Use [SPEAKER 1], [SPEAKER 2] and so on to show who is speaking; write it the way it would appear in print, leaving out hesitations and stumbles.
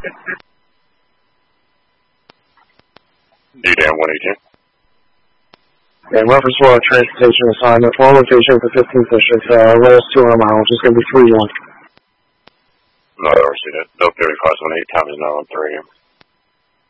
[SPEAKER 1] D-Dam 118.
[SPEAKER 2] And reference for transportation assignment, 4 locations for 15th District, last 200 miles, just going to be 3-1.
[SPEAKER 1] No, I don't see that. Dope 3518, time is now on 3 a.m.